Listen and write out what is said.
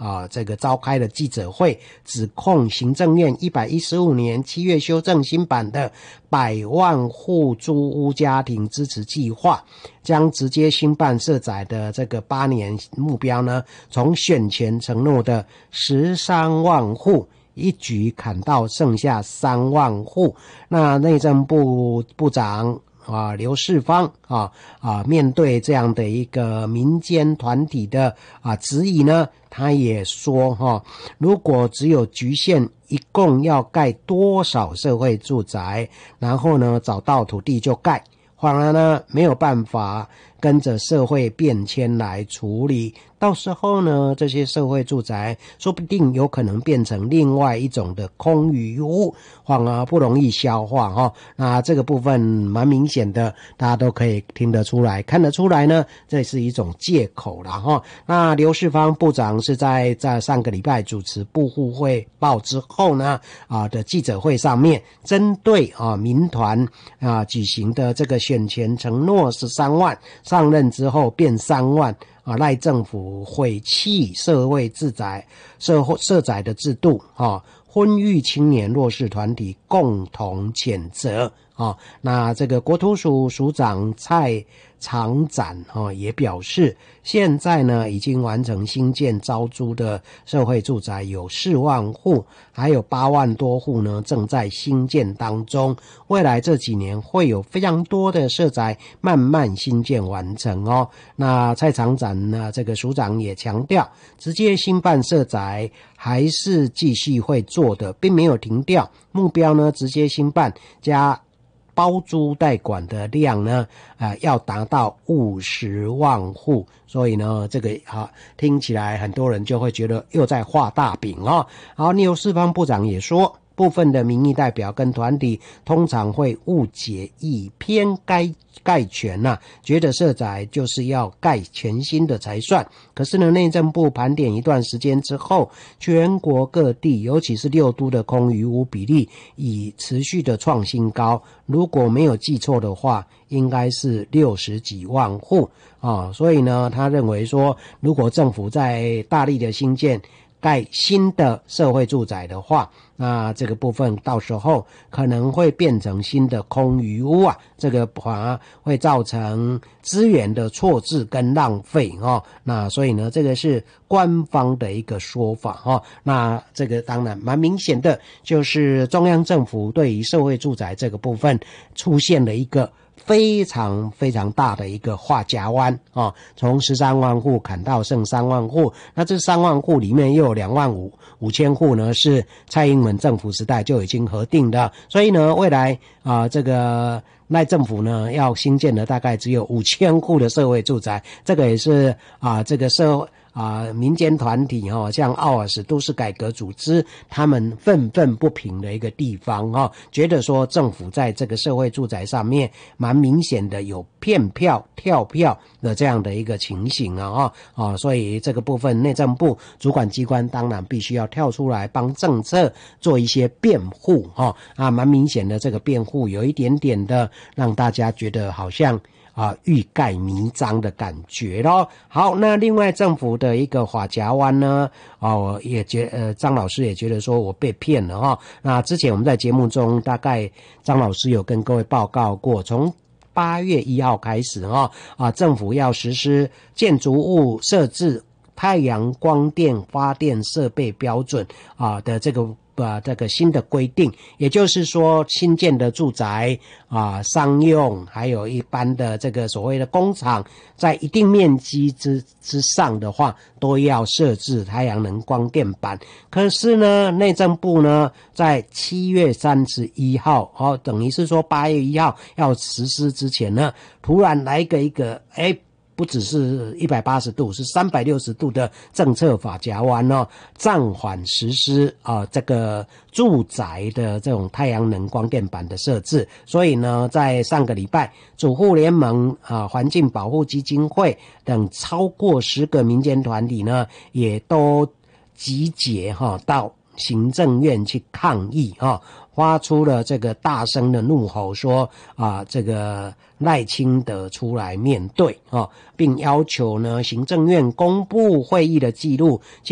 这个召开了记者会，指控行政院115年7月修正新版的100万户租屋家庭支持计划，将直接兴办社宅的这个8年目标呢，从选前承诺的13万户一举砍到剩下3万户。那内政部部长刘世芳面对这样的一个民间团体的质疑呢，他也说如果只有局限一共要盖多少社会住宅，然后呢找到土地就盖，反而呢没有办法跟着社会变迁来处理，到时候呢这些社会住宅说不定有可能变成另外一种的空余屋，反而不容易消化那这个部分蛮明显的，大家都可以听得出来看得出来呢，这是一种借口啦那刘世芳部长是在上个礼拜主持部户汇报之后呢的记者会上面，针对民团举行的这个选前承诺13万，上任之后变3万赖政府毁弃社会住宅社宅的制度婚育青年弱势团体共同谴责那这个国土署署长蔡长展也表示，现在呢已经完成新建招租的社会住宅有4万户，还有8万多户呢正在新建当中，未来这几年会有非常多的社宅慢慢新建完成那蔡长展呢这个署长也强调，直接兴办社宅还是继续会做的，并没有停掉，目标呢直接兴办加包租代管的量呢要达到50万户，所以呢这个听起来很多人就会觉得又在画大饼好，刘世芳部长也说，部分的民意代表跟团体通常会误解以偏概全觉得社宅就是要盖全新的才算。可是呢，内政部盘点一段时间之后，全国各地尤其是6都的空余屋比例已持续的创新高，如果没有记错的话，应该是60几万户所以呢，他认为说，如果政府在大力的新建盖新的社会住宅的话，那这个部分到时候可能会变成新的空余屋这个反而会造成资源的错置跟浪费那所以呢，这个是官方的一个说法那这个当然蛮明显的，就是中央政府对于社会住宅这个部分出现了一个非常非常大的一个画夹弯从13万户砍到剩3万户，那这3万户里面又有2万5千户呢是蔡英文政府时代就已经核定的，所以呢未来这个赖政府呢要新建的大概只有5000户的社会住宅，这个也是这个民间团体像奥尔斯都市改革组织他们愤愤不平的一个地方觉得说政府在这个社会住宅上面蛮明显的有骗票跳票的这样的一个情形所以这个部分内政部主管机关当然必须要跳出来帮政策做一些辩护蛮明显的这个辩护有一点点的让大家觉得好像欲盖弥彰的感觉咯。好，那另外政府的一个法夹湾呢我也张老师也觉得说我被骗了那之前我们在节目中大概张老师有跟各位报告过，从8月1号开始政府要实施建筑物设置太阳光电发电设备标准的这个新的规定，也就是说新建的住宅商用还有一般的这个所谓的工厂，在一定面积之上的话都要设置太阳能光电板。可是呢内政部呢在7月31号等于是说8月1号要实施之前呢，突然来一个不只是180度，是360度的政策法夹弯暂缓实施这个住宅的这种太阳能光电板的设置。所以呢，在上个礼拜，主妇联盟环境保护基金会等超过10个民间团体呢，也都集结到行政院去抗议发出了这个大声的怒吼，说这个赖清德出来面对并要求呢行政院公布会议的记录，